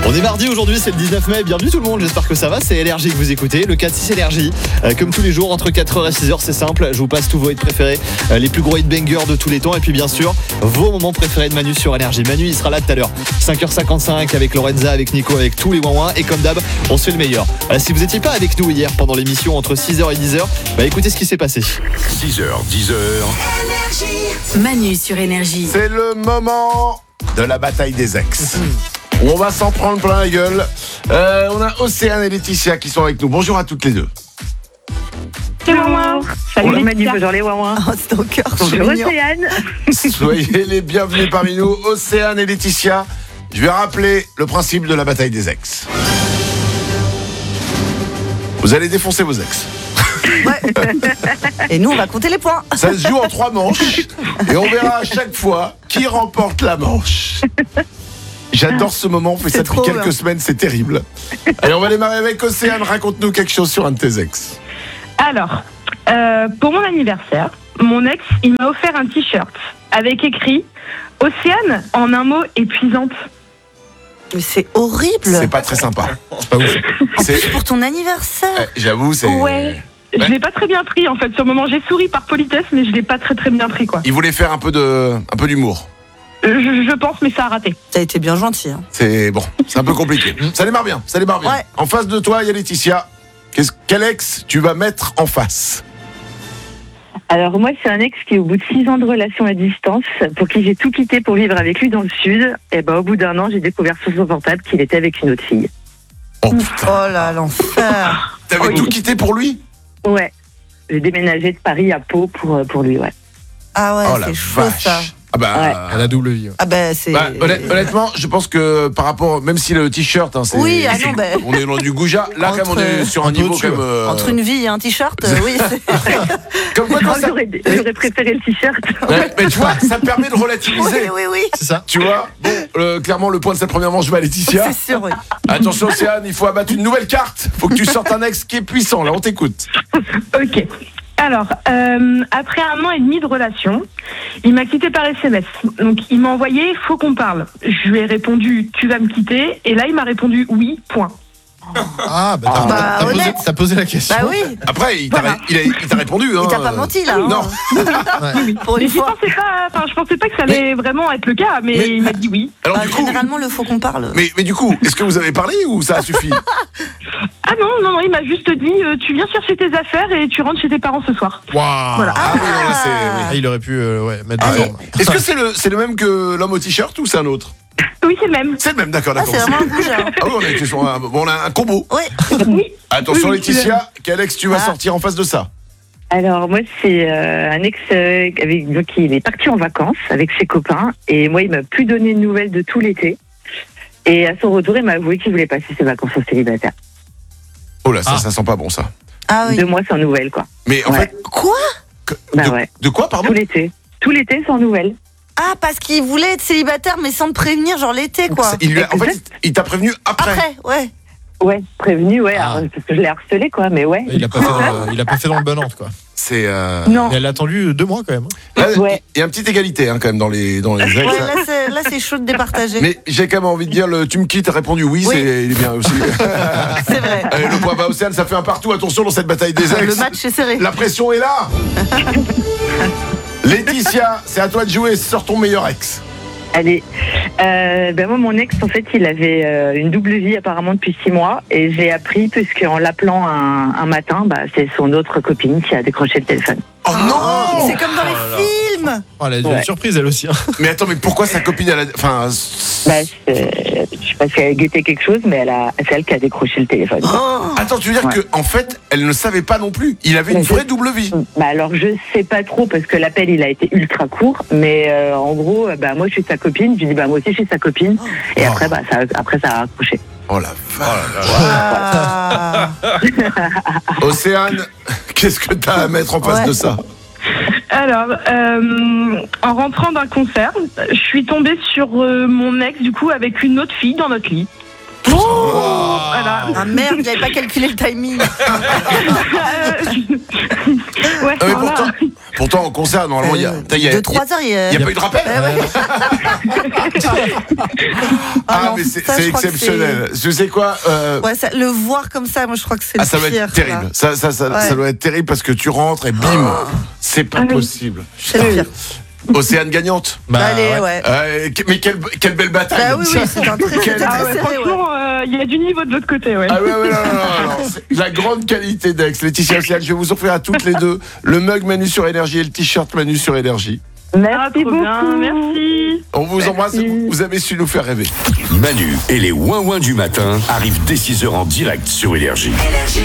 On est mardi aujourd'hui, c'est le 19 mai. Bienvenue tout le monde, j'espère que ça va. C'est LRJ que vous écoutez, le 4-6 LRJ. Comme tous les jours, entre 4h et 6h, c'est simple. Je vous passe tous vos hits préférés, les plus gros hit bangers de tous les temps. Et puis bien sûr, vos moments préférés de Manu sur LRJ. Manu, il sera là tout à l'heure. 5h55 avec Lorenza, avec Nico, avec tous les ouin-ouin. Et comme d'hab, on se fait le meilleur. Si vous n'étiez pas avec nous hier pendant l'émission entre 6h et 10h, écoutez ce qui s'est passé. 6h, 10h. Manu sur Énergie. C'est le moment de la bataille des ex. On va s'en prendre plein la gueule. On a Océane et Laetitia qui sont avec nous. Bonjour à toutes les deux. Salut Waouh. Salut Manu, bonjour les Waouh. Oh, c'est ton cœur, Bonjour Océane. Soyez les bienvenus parmi nous, Océane et Laetitia. Je vais rappeler le principe de la bataille des ex. Vous allez défoncer vos ex. Ouais. Et nous, on va compter les points. Ça se joue en 3 manches. Et on verra à chaque fois qui remporte la manche. J'adore ce moment, on fait ça depuis quelques semaines, c'est terrible. Allez, on va démarrer avec Océane. Raconte-nous quelque chose sur un de tes ex. Alors, pour mon anniversaire, mon ex, il m'a offert un t-shirt avec écrit Océane, en un mot, épuisante. Mais c'est horrible. C'est pas très sympa. C'est pas ouf. C'est pour ton anniversaire. J'avoue, c'est... Ouais. Je l'ai pas très bien pris en fait. Sur le moment, j'ai souri par politesse, mais je l'ai pas très bien pris quoi. Il voulait faire un peu d'humour. Je pense, mais ça a raté. T'as été bien gentil. Hein. C'est bon, c'est un peu compliqué. Ça démarre bien, ça démarre bien. Ouais. En face de toi, il y a Laetitia. Quel ex tu vas mettre en face? Alors moi, c'est un ex qui, au bout de 6 ans de relation à distance, pour qui j'ai tout quitté pour vivre avec lui dans le sud, et au bout d'1 an, j'ai découvert sur son portable qu'il était avec une autre fille. Oh putain. Oh là, l'enfer. T'avais tout quitté pour lui? Ouais. J'ai déménagé de Paris à Pau pour lui, ouais. Ah ouais, Oh la c'est chaud vache. ça. Ah bah, Ouais. À la double vie. Ah bah c'est... honnêtement, je pense que par rapport, même si le t-shirt, hein, c'est, Oui, ah non, bah... on est dans du goujat. Là, quand même, on est sur un niveau au-dessus, quand même. Entre une vie et un t-shirt, oui. Comme quoi, Non, quand ça... j'aurais préféré le t-shirt. Ouais, mais tu vois, ça permet de relativiser. Oui. C'est ça. Tu vois, bon, clairement, le point de cette première manche va à Laetitia. C'est sûr, oui. Attention, Océane, il faut abattre une nouvelle carte. Faut que tu sortes un ex qui est puissant. Là, on t'écoute. Ok. Alors, après 1 an et demi de relation, il m'a quitté par SMS. Donc, il m'a envoyé « Faut qu'on parle ». Je lui ai répondu « Tu vas me quitter ?» Et là, il m'a répondu « Oui, point ». Ah, bah t'as posé la question. Bah oui, Après, il t'a répondu. Hein. il t'a pas menti là. Non. Pour Mais une je fois. pensais pas que ça allait vraiment être le cas, mais il m'a dit oui. Alors, Bah, du coup, généralement, le faut qu'on parle. mais du coup, est-ce que vous avez parlé ou ça a suffi? Ah non, il m'a juste dit tu viens chercher tes affaires et tu rentres chez tes parents ce soir. Waouh. Voilà. Ah oui, non, là, c'est... Il aurait pu mettre des formes. Est-ce que c'est le même que l'homme au t-shirt ou c'est un autre? Oui, c'est le même. C'est le même, d'accord. Ah, c'est vraiment un goujat. Ah oui, on a été sur on a un combo. Oui. Oui. Attention, Oui, Laetitia, quel ex tu vas sortir en face de ça? Alors moi, c'est un ex donc il est parti en vacances avec ses copains, et moi, il m'a plus donné de nouvelles de tout l'été. Et à son retour, il m'a avoué qu'il voulait passer ses vacances en célibataire. Oh là, ça sent pas bon, ça. Ah oui. 2 mois sans nouvelles, quoi. Mais en Ouais. fait, Quoi? Ouais. de quoi, pardon? Tout l'été sans nouvelles. Ah, parce qu'il voulait être célibataire, mais sans te prévenir, genre l'été, quoi. En fait, il t'a prévenu après. Après, ouais. Ouais, prévenu, ouais, Ah. alors, parce que je l'ai harcelé, quoi, mais ouais. Il a pas fait dans le bon ordre, quoi. C'est. Non. Mais elle a attendu 2 mois quand même. Là, Ouais. il y a une petite égalité hein, quand même dans les ex. Ouais, là, c'est chaud de départager. Mais j'ai quand même envie de dire le tu me quittes, répondu oui, Oui. il est bien aussi. C'est vrai. Allez, le point va Océane, ça fait un partout. Attention dans cette bataille des ex. Le match est serré. La pression est là. Laetitia, c'est à toi de jouer. Sors ton meilleur ex. Allez, moi mon ex en fait il avait une double vie apparemment depuis 6 mois, et j'ai appris puisqu'en l'appelant un matin, c'est son autre copine qui a décroché le téléphone. Oh non. C'est comme dans les films. Oh, elle a eu une Ouais. surprise elle aussi. Hein. Mais attends, mais pourquoi sa copine elle a... Enfin... Je sais pas si elle a guetté quelque chose, mais c'est elle qui a décroché le téléphone. Attends, tu veux dire Ouais. que en fait, elle ne savait pas non plus. Il avait une Mais vraie double vie. Alors je sais pas trop parce que l'appel il a été ultra court, mais en gros moi je suis sa copine, je lui dis moi aussi je suis sa copine, et après ça a accroché. Oh la vache. Ah. Océane, qu'est-ce que t'as à mettre en face Ouais. de ça? Alors, en rentrant d'un concert, je suis tombée sur mon ex, du coup, avec une autre fille dans notre lit. Oh Voilà. Ah merde, j'avais pas calculé le timing. Ouais, Ah, mais voilà. pourtant, en concert, normalement, il y a. De 3 heures, il y a. Il n'y a pas eu de rappel Ah, non, mais c'est ça, je crois que exceptionnel. Tu sais quoi Ouais, le voir comme ça, moi je crois que c'est le ça doit pire. être terrible. Ça Ouais. doit être terrible parce que tu rentres et bim, c'est pas Ah oui. possible. C'est le pire. Océane gagnante. Allez, ouais. Mais quelle belle bataille. Bah oui, c'est un très Quelle- Ah ouais, serré, ouais. franchement, il y a du niveau de l'autre côté, ouais. Ah ouais, non. C'est la grande qualité d'Aix. Laetitia, Océane, je vais vous offrir à toutes les deux le mug Manu sur Énergie et le t-shirt Manu sur Énergie. Ah, Merci trop beaucoup. bien, merci. On vous embrasse, vous avez su nous faire rêver. Manu et les ouin-ouin du matin arrivent dès 6h en direct sur Énergie.